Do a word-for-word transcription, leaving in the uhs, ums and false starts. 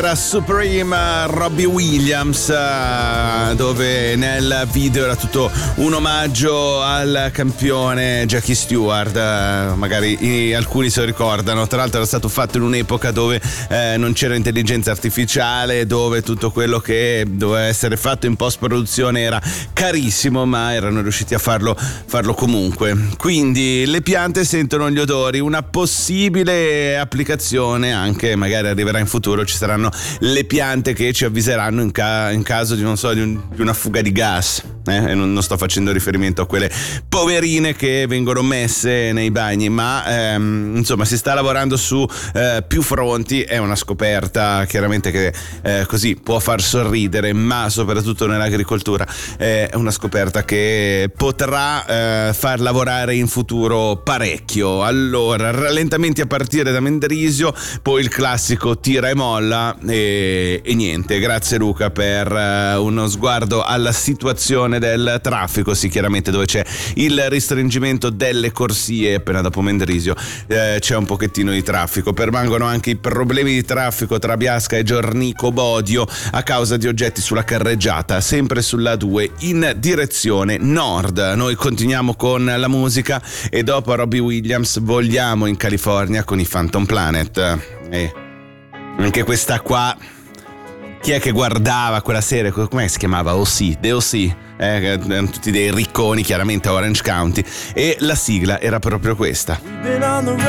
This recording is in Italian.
Era Supreme, Robbie Williams, dove nel video era tutto un omaggio al campione Jackie Stewart. Magari alcuni se lo ricordano. Tra l'altro era stato fatto in un'epoca dove eh, non c'era intelligenza artificiale, dove tutto quello che doveva essere fatto in post produzione era carissimo, ma erano riusciti a farlo, farlo comunque. Quindi le piante sentono gli odori. Una possibile applicazione, anche magari arriverà in futuro, ci saranno le piante che ci avviseranno in, ca- in caso di non so di, un- di una fuga di gas. Eh, non, non sto facendo riferimento a quelle poverine che vengono messe nei bagni, ma ehm, insomma si sta lavorando su eh, più fronti. È una scoperta chiaramente che eh, così può far sorridere, ma soprattutto nell'agricoltura eh, è una scoperta che potrà eh, far lavorare in futuro parecchio. Allora, rallentamenti a partire da Mendrisio, poi il classico tira e molla e, e niente. Grazie Luca per uh, uno sguardo alla situazione del traffico. Sì, chiaramente dove c'è il restringimento delle corsie appena dopo Mendrisio eh, c'è un pochettino di traffico. Permangono anche i problemi di traffico tra Biasca e Giornico Bodio a causa di oggetti sulla carreggiata, sempre sulla due in direzione nord. Noi continuiamo con la musica e dopo Robbie Williams vogliamo in California con i Phantom Planet. E anche questa qua, chi è che guardava quella serie? Come si chiamava? O C, The O C, eh, erano tutti dei ricconi, chiaramente Orange County, e la sigla era proprio questa.